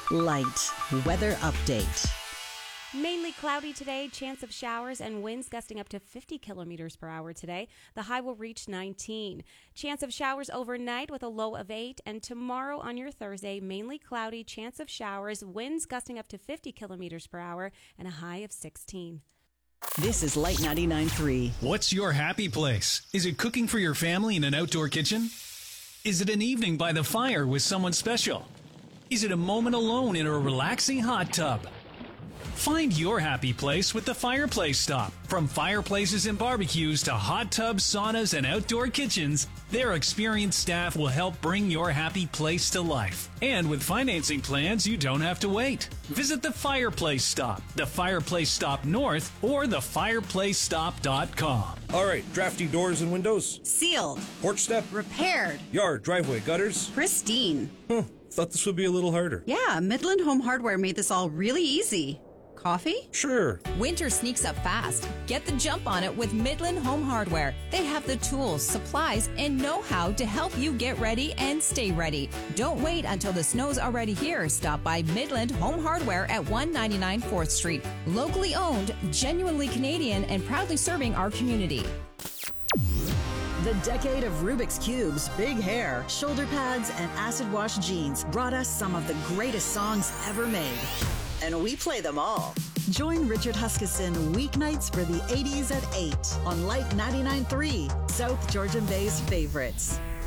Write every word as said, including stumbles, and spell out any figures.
Light weather update. Mainly cloudy today, chance of showers and winds gusting up to fifty kilometers per hour today. The high will reach nineteen. Chance of showers overnight with a low of eight. And tomorrow on your Thursday, mainly cloudy, chance of showers, winds gusting up to fifty kilometers per hour and a high of sixteen. This is Light ninety-nine point three. What's your happy place? Is it cooking for your family in an outdoor kitchen? Is it an evening by the fire with someone special? Is it a moment alone in a relaxing hot tub? Find your happy place with the Fireplace Stop. From fireplaces and barbecues to hot tubs, saunas, and outdoor kitchens, their experienced staff will help bring your happy place to life. And with financing plans, you don't have to wait. Visit the Fireplace Stop, the Fireplace Stop North, or the fireplace stop dot com. All right, drafty doors and windows. Sealed. Porch step. Repaired. Yard, driveway, gutters. Pristine. Huh, thought this would be a little harder. Yeah, Midland Home Hardware made this all really easy. Coffee? Sure. Winter sneaks up fast. Get the jump on it with Midland Home Hardware. They have the tools, supplies, and know-how to help you get ready and stay ready. Don't wait until the snow's already here. Stop by Midland Home Hardware at one ninety-nine fourth Street. Locally owned, genuinely Canadian, and proudly serving our community. The decade of Rubik's Cubes, big hair, shoulder pads, and acid wash jeans brought us some of the greatest songs ever made. And we play them all. Join Richard Huskisson weeknights for the eighties at eight on Light ninety-nine point three, South Georgian Bay's favorites.